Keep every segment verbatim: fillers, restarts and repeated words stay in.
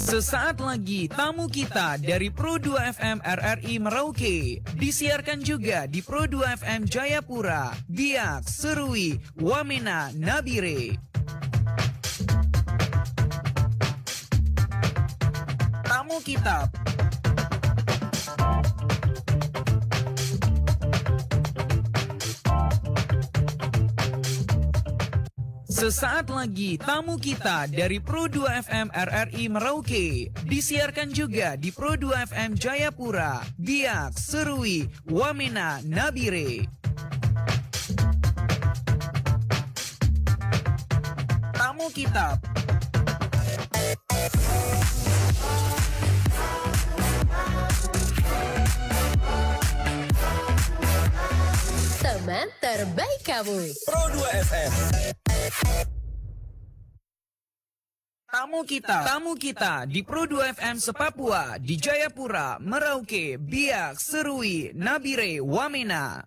Sesaat lagi tamu kita dari Pro dua F M R R I Merauke disiarkan juga di Pro dua F M Jayapura, Biak, Serui, Wamena, Nabire. Tamu kita Sesaat lagi tamu kita dari Pro dua F M R R I Merauke disiarkan juga di Pro dua F M Jayapura, Biak, Serui, Wamena, Nabire. Tamu kita teman terbaik kamu Pro dua F M. Tamu kita, tamu kita di Pro dua F M Sepapua, di Jayapura, Merauke, Biak, Serui, Nabire, Wamena.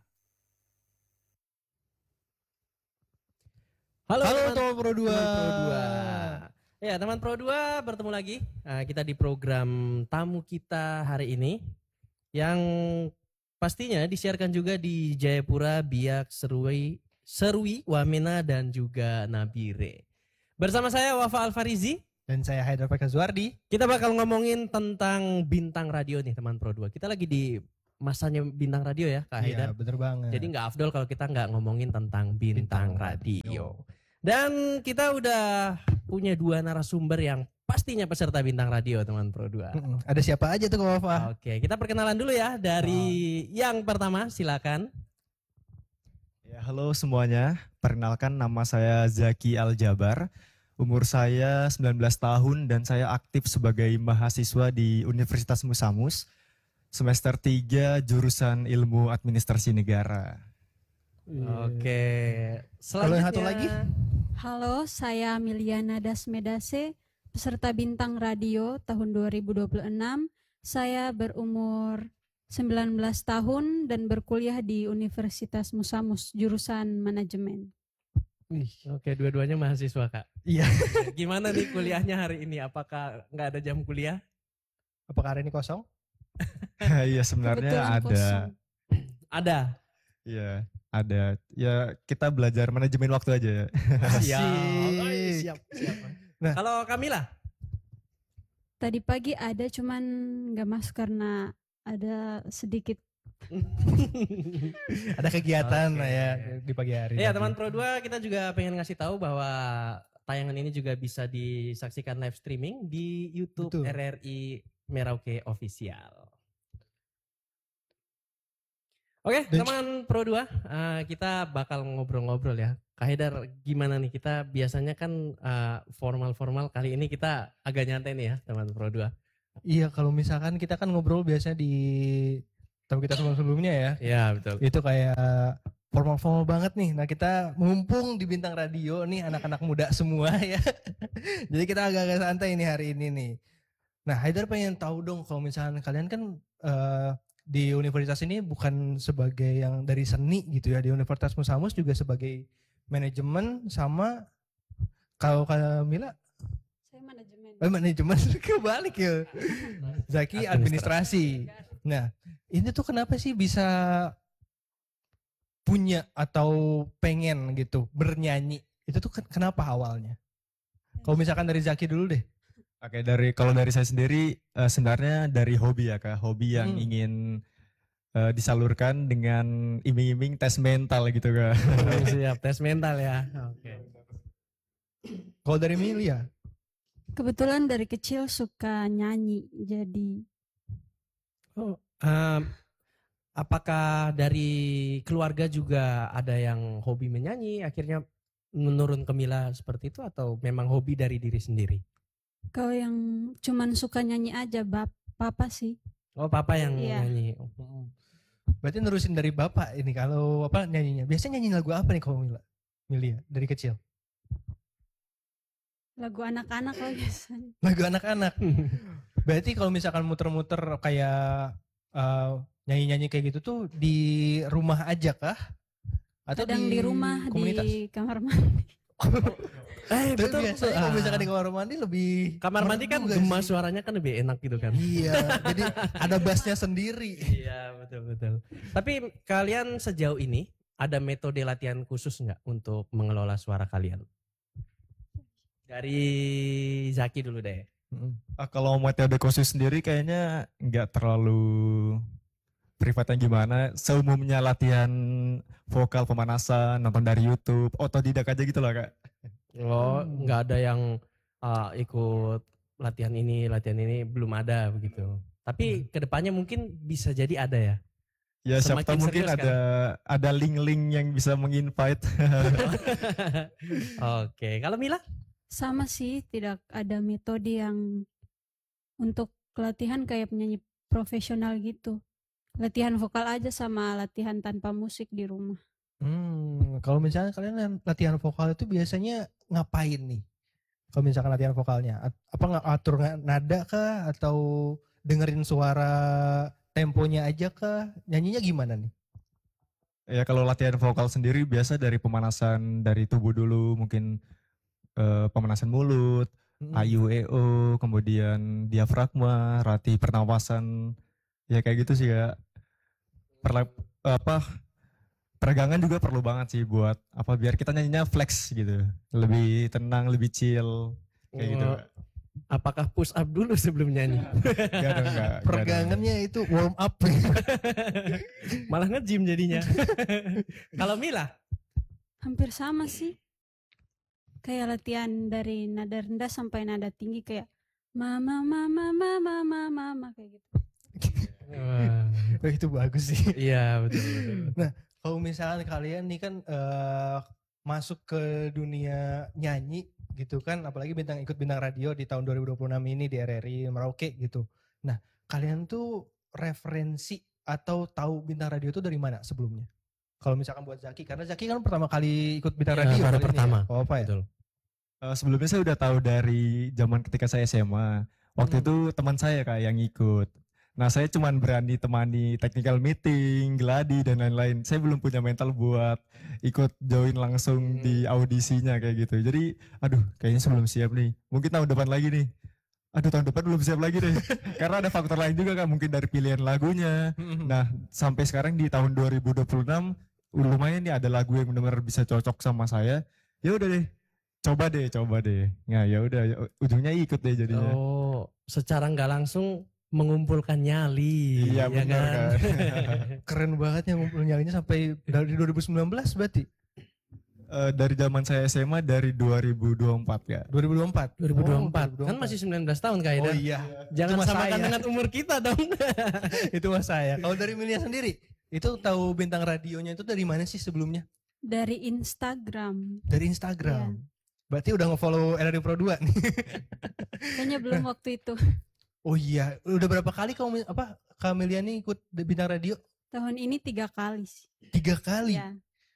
Halo, Halo teman, teman Pro dua. teman Pro dua. Ya, teman Pro dua bertemu lagi. Nah, kita di program tamu kita hari ini yang pastinya disiarkan juga di Jayapura, Biak, Serui, Serui, Wamena dan juga Nabire. Bersama saya Wafa Alfarizi Dan saya Haidar Fakan Zuardi. Kita bakal ngomongin tentang bintang radio nih teman Pro dua. Kita lagi di masanya bintang radio ya Kak Haidar. Iya bener banget. Jadi nggak afdol kalau kita nggak ngomongin tentang bintang, Bintang radio. Dan kita udah punya dua narasumber yang pastinya peserta bintang radio teman Pro dua. Mm-mm. Ada siapa aja tuh Kak Wafa? Oke, kita perkenalan dulu ya dari oh. yang pertama, silakan. Ya, halo semuanya, perkenalkan nama saya Zaki Aljabar, umur saya sembilan belas tahun dan saya aktif sebagai mahasiswa di Universitas Musamus, semester tiga jurusan Ilmu Administrasi Negara. Oke, Kalau yang satu lagi? Halo, saya Miliana Dasmedase, peserta bintang radio tahun dua ribu dua puluh enam. Saya berumur sembilan belas tahun dan berkuliah di Universitas Musamus, jurusan manajemen. Oke, dua-duanya mahasiswa Kak. Iya. Gimana nih kuliahnya hari ini? Apakah nggak ada jam kuliah? Apakah hari ini kosong? Iya sebenarnya Kebetulan ada. kosong. Ada. Iya ada. Ya kita belajar manajemen waktu aja ya. Siap. Asik. Oh, siap, siap. Nah. Kalau Kamila? Tadi pagi ada, cuman nggak masuk karena ada sedikit. Ada kegiatan Oke. ya di pagi hari. Ya teman Pro dua, kita juga pengen ngasih tahu bahwa tayangan ini juga bisa disaksikan live streaming di YouTube Betul. R R I Merauke Official. Oke, Dan- teman Pro dua, uh, kita bakal ngobrol-ngobrol ya. Kak Haidar, gimana nih? Kita biasanya kan uh, formal-formal, kali ini kita agak nyantai nih ya teman Pro dua. Iya, kalau misalkan kita kan ngobrol biasanya di tamu kita sebelum-sebelumnya ya. Iya betul. Itu kayak formal-formal banget nih. Nah kita mumpung di bintang radio nih anak-anak muda semua ya. Jadi kita agak-agak santai nih hari ini nih. Nah Haidar pengen tahu dong kalau misalkan kalian kan uh, di universitas ini bukan sebagai yang dari seni gitu ya. Di Universitas Musamus juga sebagai manajemen sama kalau Kamila Saya manajemen. eh, manajemen kebalik ya. Zaki administrasi. Nah, ini tuh kenapa sih bisa punya atau pengen gitu bernyanyi? Itu tuh ken- kenapa awalnya? Kalau misalkan dari Zaki dulu deh. Oke, dari kalau dari saya sendiri eh, sebenarnya dari hobi ya Kak, hobi yang Hmm. ingin eh, disalurkan dengan iming-iming tes mental gitu Kak. Siap, tes mental ya. Oke. Kalau dari Milia, Kebetulan dari kecil suka nyanyi, jadi Oh, um, apakah dari keluarga juga ada yang hobi menyanyi akhirnya menurun ke Mila seperti itu atau memang hobi dari diri sendiri? kalau yang cuman suka nyanyi aja, bap, papa sih. Oh, papa yang Iya. nyanyi. Oh. berarti nerusin dari bapak ini kalau apa nyanyinya. Biasanya nyanyi lagu apa nih kalau Mila? Milia dari kecil. Lagu anak-anak lah biasanya. Lagu anak-anak. Berarti kalau misalkan muter-muter kayak uh, nyanyi-nyanyi kayak gitu tuh di rumah aja kah? Atau Kadang di rumah, komunitas? di kamar mandi. Eh Tapi betul. biasanya betul. kalau Ah. misalkan di kamar mandi lebih Kamar mandi kan merdu gak gemas sih? suaranya kan lebih enak gitu kan. Iya, jadi ada bassnya sendiri. Iya betul betul. Tapi kalian sejauh ini ada metode latihan khusus nggak untuk mengelola suara kalian? Dari Zaki dulu deh. Ah, kalau metode khusus sendiri kayaknya nggak terlalu privatnya gimana. Seumumnya latihan vokal pemanasan, nonton dari YouTube, otodidak aja gitu lah kak. Oh Hmm. nggak ada yang uh, ikut latihan ini latihan ini belum ada begitu. Tapi kedepannya mungkin bisa jadi ada ya. Ya siapa Semakin tahu mungkin serius ada ada link-link yang bisa menginvite. Oke, kalau Mila? Sama sih, tidak ada metode yang untuk latihan kayak penyanyi profesional gitu. Latihan vokal aja sama latihan tanpa musik di rumah. Hmm, kalau misalnya kalian latihan vokal itu biasanya ngapain nih? Kalau misalkan latihan vokalnya, At- apa nggak atur nga- nada kah atau dengerin suara temponya aja kah? Nyanyinya gimana nih? Ya kalau latihan vokal sendiri biasa dari pemanasan dari tubuh dulu, mungkin eh, pemanasan mulut, Hmm. A I U E O, kemudian diafragma, rati pernapasan, ya kayak gitu sih ya. Perla, apa peregangan juga perlu banget sih buat apa biar kita nyanyinya flex gitu, lebih tenang, lebih chill kayak gitu. Oh, apakah push up dulu sebelum nyanyi? Gak dong, gak, gak dong. Peregangannya itu warm up. Malah nge-gym jadinya. Kalau Mila? Hampir sama sih. Kayak latihan dari nada rendah sampai nada tinggi kayak mama mama mama mama mama kayak gitu. Wah, Oh, itu bagus sih. iya betul betul. Kalau misalnya kalian nih kan eh, masuk ke dunia nyanyi gitu kan, apalagi bintang ikut bintang radio di tahun dua ribu dua puluh enam ini di R R I Merauke gitu. Nah, kalian tuh referensi atau tahu bintang radio itu dari mana sebelumnya? Kalau misalkan buat Zaki, karena Zaki kan pertama kali ikut bintang Iya, radio baru kali ini pertama. ya. Oh, apa ya? Betul. Eh, sebelumnya saya udah tahu dari zaman ketika saya S M A. Waktu Hmm. itu teman saya kak yang ikut. Nah saya cuman berani temani technical meeting, gladi dan lain-lain. Saya belum punya mental buat ikut join langsung Hmm. di audisinya kayak gitu. Jadi aduh kayaknya sebelum siap nih. Mungkin tahun depan lagi nih. Aduh tahun depan belum siap lagi deh. Karena ada faktor lain juga kan, mungkin dari pilihan lagunya. Nah sampai sekarang di tahun dua ribu dua puluh enam lumayan nih ada lagu yang benar-benar bisa cocok sama saya. Ya udah deh. Coba deh, coba deh. Nah ya udah, ujungnya ikut deh jadinya. Oh, secara nggak langsung mengumpulkan nyali, Iya, ya benar, kan? kan? Keren banget ya ngumpul nyalinya sampai dari dua ribu sembilan belas berarti. Eh, dari zaman saya S M A dari dua ribu dua puluh empat ya. dua ribu dua puluh empat. dua ribu dua puluh empat Oh, kan masih sembilan belas tahun Kak Oh Ida. iya. Jangan Itu mah samakan saya. dengan umur kita dong. Itu mas saya. Kalau dari Milia sendiri, itu tahu bintang radionya itu dari mana sih sebelumnya? Dari Instagram. Dari Instagram. Berarti udah nge-follow R R I Pro dua nih. Kayaknya belum waktu itu. Oh iya, udah berapa kali kamu apa Kamelia nih ikut bintang radio? Tahun ini tiga kali sih. Tiga kali. Ya.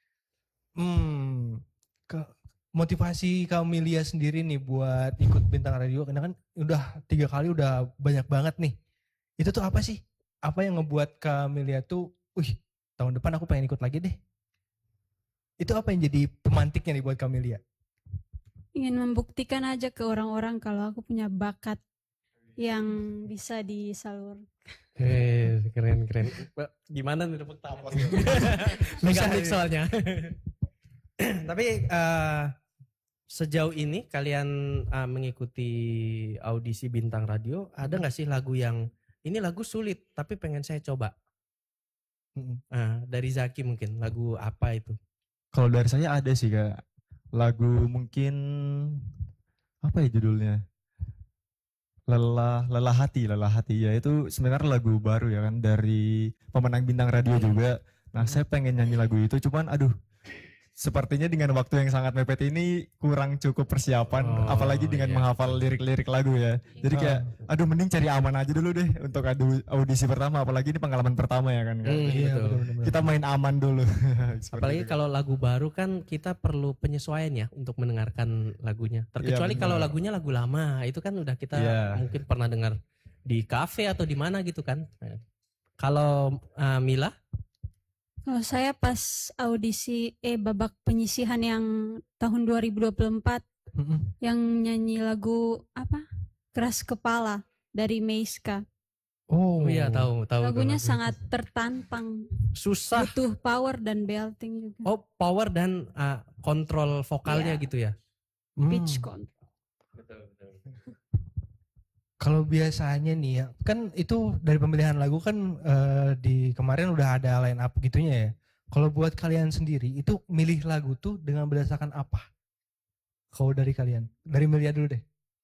Hmm. Ke motivasi Kamelia sendiri nih buat ikut bintang radio karena kan udah tiga kali udah banyak banget nih. Itu tuh apa sih? Apa yang ngebuat Kamelia tuh, wih, tahun depan aku pengen ikut lagi deh. Itu apa yang jadi pemantiknya nih buat Kamelia? Ingin membuktikan aja ke orang-orang kalau aku punya bakat yang bisa disalur. Eh, keren keren. Gimana nih tepuk tangan? Megang mic soalnya. Tapi eh, sejauh ini kalian eh, mengikuti audisi bintang radio, ada nggak sih lagu yang ini lagu sulit tapi pengen saya coba? Mm-mm. Ah, dari Zaki mungkin lagu apa itu? Kalau dari saya ada sih kak. Lagu mungkin apa ya judulnya? Lelah lelah hati, lelah hati ya itu sebenarnya lagu baru ya kan dari pemenang bintang radio juga. Nah saya pengen nyanyi lagu itu cuman aduh sepertinya dengan waktu yang sangat mepet ini kurang cukup persiapan Oh, apalagi dengan iya. menghafal lirik-lirik lagu ya. Jadi kayak aduh mending cari aman aja dulu deh untuk adu audisi pertama apalagi ini pengalaman pertama ya kan. Kak? Hmm, Iya, betul. benar-benar. Kita main aman dulu. Seperti Apalagi itu, Kak. kalau lagu baru kan kita perlu penyesuaian ya untuk mendengarkan lagunya. Terkecuali benar. kalau lagunya lagu lama, itu kan udah kita Iya. mungkin pernah dengar di kafe atau di mana gitu kan. Nah, kalau uh, Mila, Kalau saya pas audisi eh babak penyisihan yang tahun dua ribu dua puluh empat Mm-mm. yang nyanyi lagu apa? Keras Kepala dari Meiska. Oh, Oh iya tahu tahu. Lagunya tuh lagu. sangat tertantang, susah. butuh power dan belting juga. Oh power dan uh, kontrol vokalnya Iya. gitu ya. Hmm. Pitch control. Betul betul. Kalau biasanya nih ya, kan itu dari pemilihan lagu kan eh, di kemarin udah ada line up gitunya ya. Kalau buat kalian sendiri itu milih lagu tuh dengan berdasarkan apa? Kalau dari kalian, dari Melia dulu deh.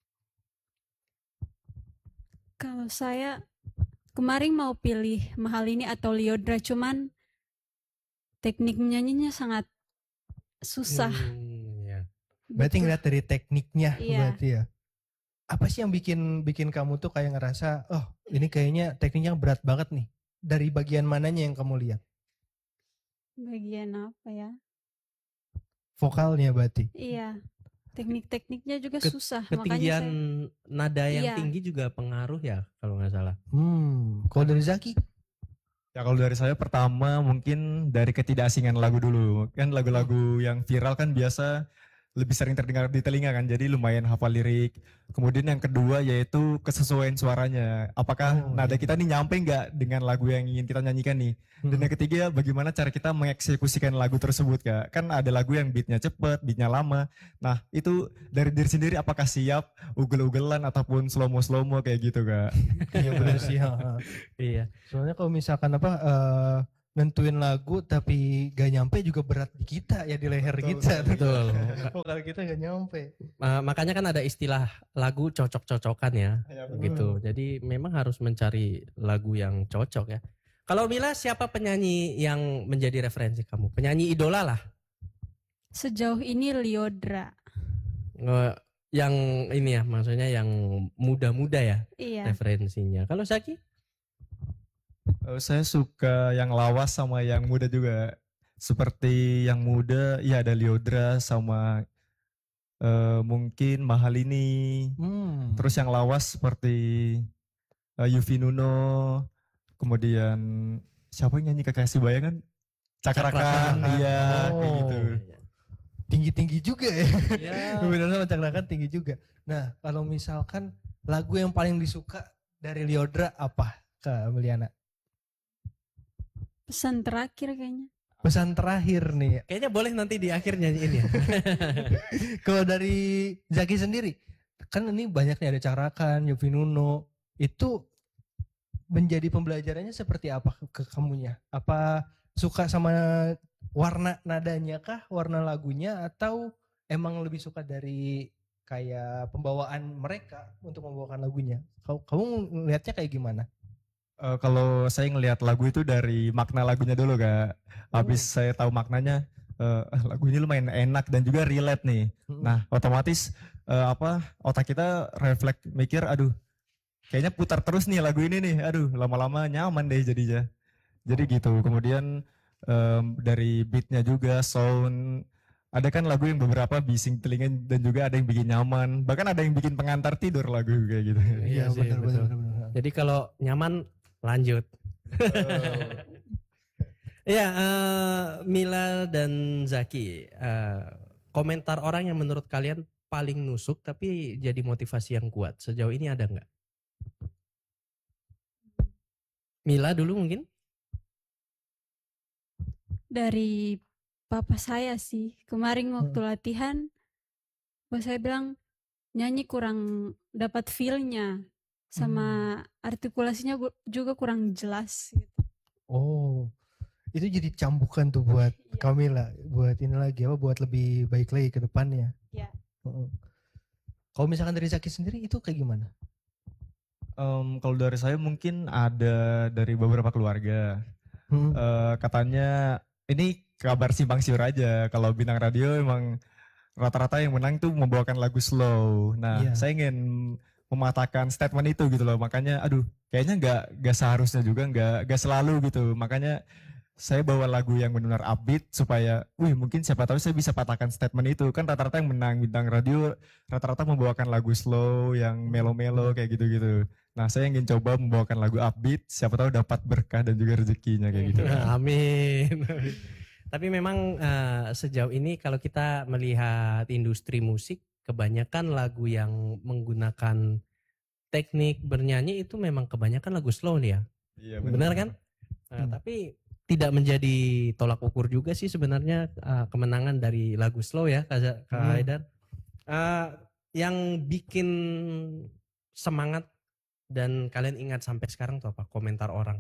Kalau saya kemarin mau pilih Mahal Ini atau Liodra, cuman teknik nyanyinya sangat susah. Hmm, ya. Berarti Butuh- ngeliat dari tekniknya Iya. berarti ya. Apa sih yang bikin bikin kamu tuh kayak ngerasa, oh ini kayaknya tekniknya berat banget nih. Dari bagian mananya yang kamu lihat? Bagian apa ya? Vokalnya berarti. Iya. Teknik-tekniknya juga Ket- susah. Ketinggian Makanya saya, nada yang Iya. tinggi juga pengaruh ya kalau nggak salah. Hmm, kalau dari Zaki? Ya kalau dari saya pertama mungkin dari ketidakasingan lagu dulu. Kan lagu-lagu yang viral kan biasa lebih sering terdengar di telinga kan, jadi lumayan hafal lirik. Kemudian yang kedua yaitu kesesuaian suaranya. Apakah Oh, nada iya. kita nih nyampe nggak dengan lagu yang ingin kita nyanyikan nih? Dan yang ketiga bagaimana cara kita mengeksekusikan lagu tersebut Kak. Kan ada lagu yang beatnya cepet, beatnya lama. Nah itu dari diri sendiri apakah siap ugel-ugelan ataupun slow-mo-slow-mo kayak gitu Kak? Iya benar sih. ha, ha. Iya. Soalnya kalau misalkan apa eh, nentuin lagu tapi gak nyampe juga berat di kita ya, di leher Betul, kita. Betul. Vokal kita gak nyampe. Ma- makanya kan ada istilah lagu cocok-cocokan ya. Ya, Gitu. Jadi memang harus mencari lagu yang cocok ya. Kalau Mila siapa penyanyi yang menjadi referensi kamu? Penyanyi idola lah. sejauh ini Liodra. Nge- yang ini ya maksudnya yang muda-muda ya Iya. referensinya. Kalau Zaki? Eh, saya suka yang lawas sama yang muda juga. Seperti yang muda, ya ada Liodra sama eh, mungkin Mahal Ini. Hmm. Terus yang lawas seperti eh, Yufi Nuno. Kemudian siapa yang nyanyi Kekasih Bayangan? Cakrakan, Cakrakan. iya kayak Oh. gitu. Tinggi-tinggi juga ya. Ya. Benar sama Cakrakan tinggi juga. Nah kalau misalkan lagu yang paling disuka dari Liodra apa Kak Meliana? Pesan terakhir kayaknya. Pesan terakhir nih. Kayaknya boleh nanti di akhir nyanyiin ya. Kalau dari Zaki sendiri, kan ini banyak nih ada Cakrakan, Yufi Nuno. Itu menjadi pembelajarannya seperti apa ke, ke kamunya? Apa suka sama warna nadanya kah, warna lagunya, atau emang lebih suka dari kayak pembawaan mereka untuk membawakan lagunya? Kau- Kamu ngelihatnya kayak gimana? Eh, kalau saya ngelihat lagu itu dari makna lagunya dulu Kak. Habis saya tahu maknanya, eh, lagu ini lumayan enak dan juga relate nih. Mm-mm. Nah, otomatis eh, apa otak kita refleks mikir, aduh, kayaknya putar terus nih lagu ini nih. Aduh, lama-lama nyaman deh jadinya. Jadi gitu. Kemudian em, dari beatnya juga, sound. Ada kan lagu yang beberapa bising telinga dan juga ada yang bikin nyaman. Bahkan ada yang bikin pengantar tidur lagu kayak gitu. Iya sih, benar, betul. benar, benar, benar. Jadi kalau nyaman lanjut. Iya, eh, Mila dan Zaki, eh, komentar orang yang menurut kalian paling nusuk tapi jadi motivasi yang kuat sejauh ini ada nggak? Mila dulu mungkin? Dari papa saya sih. Kemarin waktu latihan, bapak saya bilang nyanyi kurang dapat feel-nya. Sama artikulasinya gu- juga kurang jelas gitu. Oh, itu jadi cambukan tuh buat Iya. Kamila, buat ini lagi apa, buat lebih baik lagi ke depannya. Iya. Heeh. Kalau misalkan dari Zaki sendiri itu kayak gimana? Em, kalau dari saya mungkin ada dari beberapa keluarga. Hmm. Eh, katanya ini kabar simpang siur aja. Kalau bintang radio emang rata-rata yang menang tuh membawakan lagu slow. Nah, Iya. saya ingin mematahkan statement itu gitu loh. Makanya, aduh, kayaknya nggak nggak seharusnya juga, nggak nggak selalu gitu. Makanya saya bawa lagu yang benar-benar upbeat supaya, wih mungkin siapa tahu saya bisa patahkan statement itu. Kan rata-rata yang menang bintang radio rata-rata membawakan lagu slow yang melo-melo kayak gitu-gitu. Nah, saya ingin coba membawakan lagu upbeat, siapa tahu dapat berkah dan juga rezekinya kayak gitu. Amin. Tapi memang eh, sejauh ini kalau kita melihat industri musik kebanyakan lagu yang menggunakan teknik bernyanyi itu memang kebanyakan lagu slow nih ya. Iya Benar kan? Nah, Hmm. tapi tidak menjadi tolak ukur juga sih sebenarnya uh, kemenangan dari lagu slow ya Kak, Kak Hmm. Haidar. Uh, yang bikin semangat dan kalian ingat sampai sekarang tuh apa? Komentar orang.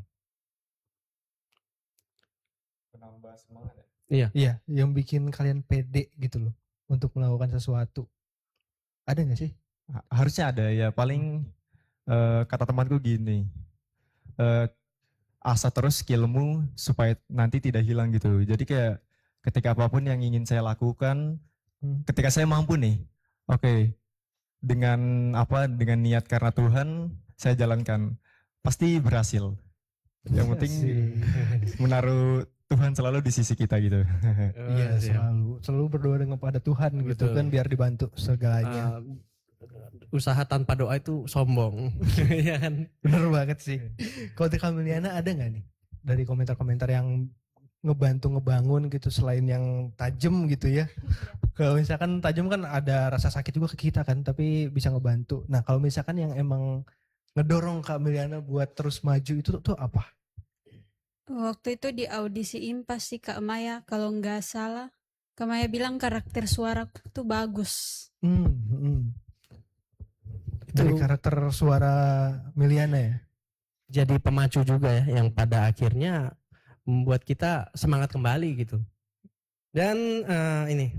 Penambah semangat ya. Iya, yang bikin kalian pede gitu loh untuk melakukan sesuatu. Ada nggak sih? Ha- Harusnya ada ya. Paling eh, kata temanku gini, eh, asah terus skillmu supaya nanti tidak hilang gitu. Jadi kayak ketika apapun yang ingin saya lakukan, Hmm. ketika saya mampu nih, oke, dengan apa, dengan niat karena Tuhan saya jalankan, pasti berhasil. Yang penting Asik. menaruh Tuhan selalu di sisi kita gitu. Iya, Uh, selalu selalu berdoa dengan pada Tuhan gitu Betul. kan biar dibantu segalanya. Uh, usaha tanpa doa itu sombong. Ya kan? Bener banget sih. Kalau di Kamiliana ada nggak nih dari komentar-komentar yang ngebantu ngebangun gitu selain yang tajam gitu ya? Kalau misalkan tajam kan ada rasa sakit juga ke kita kan, tapi bisa ngebantu. Nah kalau misalkan yang emang ngedorong Kamiliana buat terus maju itu tuh apa? Waktu itu di audisiin pasti Kak Maya, kalau nggak salah Kak Maya bilang karakter suara tuh bagus. Hmm, hmm. Dari Itu- karakter suara Miliana ya? Jadi pemacu juga ya yang pada akhirnya membuat kita semangat kembali gitu. Dan eh, ini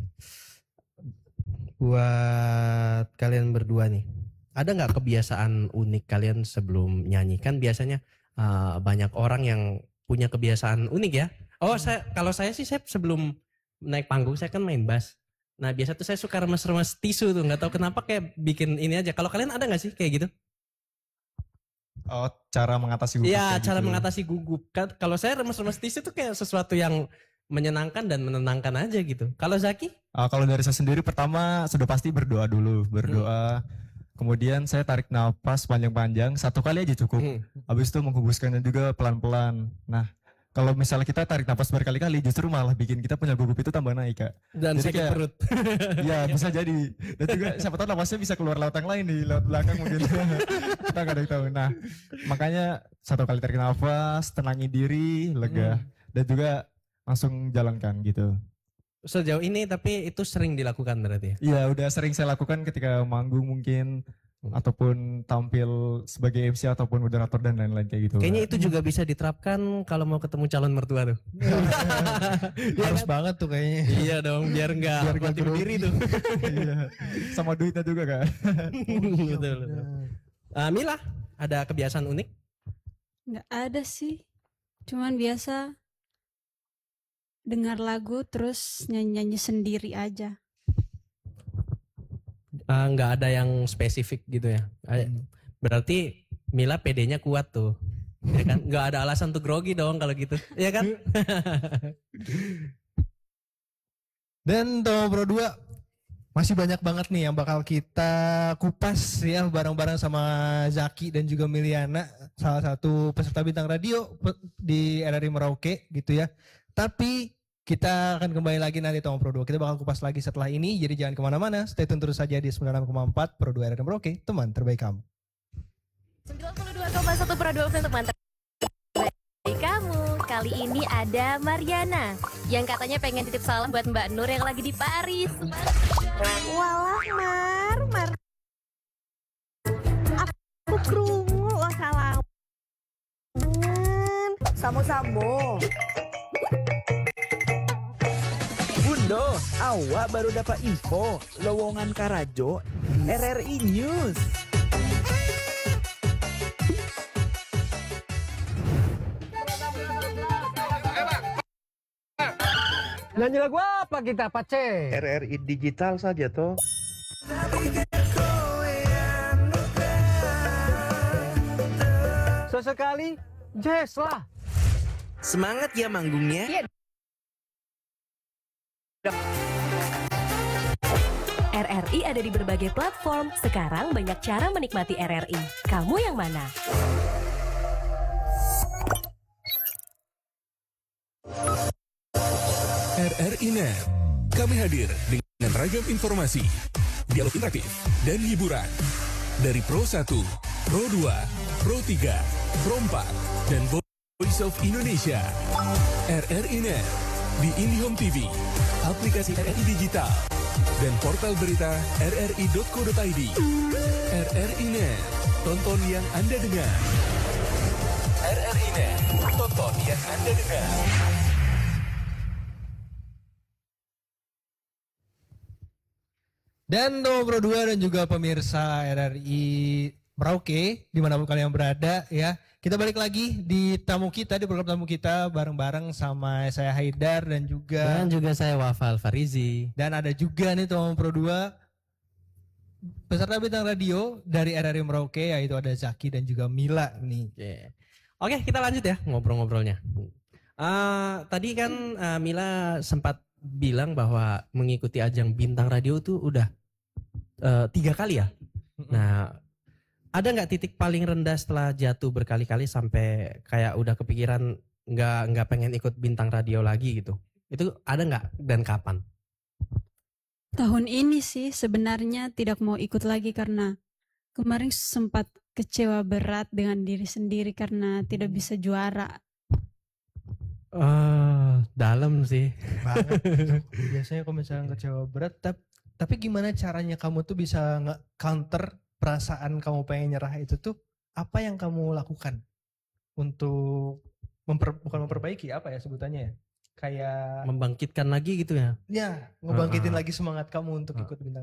buat kalian berdua nih, ada nggak kebiasaan unik kalian sebelum nyanyi? Kan biasanya eh, banyak orang yang punya kebiasaan unik ya. Oh saya kalau saya sih saya sebelum naik panggung saya kan main bass. Nah biasa tuh saya suka remes-remes tisu tuh, nggak tahu kenapa kayak bikin ini aja. Kalau kalian ada nggak sih kayak gitu? Oh, cara mengatasi gugup Iya, kayak cara gitu. mengatasi gugup. Kan kalau saya remes-remes tisu tuh kayak sesuatu yang menyenangkan dan menenangkan aja gitu. Kalau Zaki? Ah, kalau dari saya sendiri pertama sudah pasti berdoa dulu, berdoa. Kemudian saya tarik nafas panjang-panjang, satu kali aja cukup. Hmm. Habis itu menghembuskannya juga pelan-pelan. Nah, kalau misalnya kita tarik nafas berkali-kali, justru malah bikin kita punya gugup itu tambah naik, Kak. Dan Jadi sakit kayak- perut. Ya, bisa jadi. Dan juga siapa tahu nafasnya bisa keluar lewat yang lain nih, lewat belakang mungkin. Kita nggak ada yang tahu. Nah, makanya satu kali tarik nafas, tenangin diri, lega. Dan juga langsung jalankan gitu. Sejauh ini tapi itu sering dilakukan berarti ya? Iya, udah sering saya lakukan ketika manggung mungkin Hmm. ataupun tampil sebagai M C ataupun moderator dan lain-lain kayak gitu. Kayaknya itu juga bisa diterapkan kalau mau ketemu calon mertua tuh. Harus banget tuh kayaknya. Iya dong, biar nggak Biar nggak mati berdiri tuh. Iya. Sama duitnya juga, Kak. Betul, betul. Ah, Mila, ada kebiasaan unik? Nggak ada sih, cuman biasa dengar lagu terus nyanyi-nyanyi sendiri aja. Ah, nggak ada yang spesifik gitu ya? Ah, Berarti Mila pedenya kuat tuh. Ya kan? Nggak ada alasan untuk grogi dong kalau gitu. Ya kan? Dan Tomo Pro dua masih banyak banget nih yang bakal kita kupas ya bareng-bareng sama Zaki dan juga Miliana, salah satu peserta bintang radio pe- di R R I Merauke gitu ya. Tapi kita akan kembali lagi nanti Tomo Pro dua. Kita bakal kupas lagi setelah ini, jadi jangan kemana-mana. Stay tune terus saja di sembilan puluh enam koma empat Pro dua R R I Merauke, teman terbaik kamu. sembilan puluh dua koma satu Pro dua untuk teman terbaik kamu. Kali ini ada Mariana yang katanya pengen titip salam buat Mbak Nur yang lagi di Paris. Walah Mar, Mar. Aku krungu oh salam. Samo-samo. Bundo, awak baru dapat info lowongan Karajo R R I News. Nyanyi lagu apa kita, Pace? R R I digital saja toh. Sesekali jazz lah. Semangat ya manggungnya. R R I ada di berbagai platform. Sekarang banyak cara menikmati R R I. Kamu yang mana? R R I Net. Kami hadir dengan ragam informasi, dialog interaktif, dan hiburan. Dari Pro satu, Pro dua, Pro tiga, Pro empat, dan Voice of Indonesia. R R I Net di IndiHome T V, aplikasi R R I Digital, dan portal berita r r i dot co dot i d. R R I Net, tonton yang Anda dengar. R R I Net, tonton yang Anda dengar. Dan Teman Pro dua dan juga pemirsa R R I Merauke dimanapun kalian berada ya. Kita balik lagi di tamu kita, di program tamu kita bareng-bareng sama saya Haidar dan juga Dan juga saya Wafal Farizi. Dan ada juga nih Teman Pro dua peserta bintang radio dari R R I Merauke, yaitu ada Zaki dan juga Mila nih. Yeah. Oke, kita lanjut ya ngobrol-ngobrolnya. Uh, tadi kan uh, Mila sempat bilang bahwa mengikuti ajang bintang radio tuh udah uh, tiga kali ya. Nah, ada nggak titik paling rendah setelah jatuh berkali-kali sampai kayak udah kepikiran nggak nggak pengen ikut bintang radio lagi gitu? Itu ada nggak dan kapan? Tahun ini sih sebenarnya tidak mau ikut lagi karena kemarin sempat kecewa berat dengan diri sendiri karena tidak bisa juara. Uh, dalam sih. Banget. Biasanya kalau misalnya kecewa berat, tapi, tapi gimana caranya kamu tuh bisa nge-counter perasaan kamu pengen nyerah itu tuh? Apa yang kamu lakukan untuk memper, bukan memperbaiki apa ya sebutannya ya? Kayak membangkitkan lagi gitu ya? Ya, ngebangkitin uh, uh. lagi semangat kamu untuk uh. ikut bintang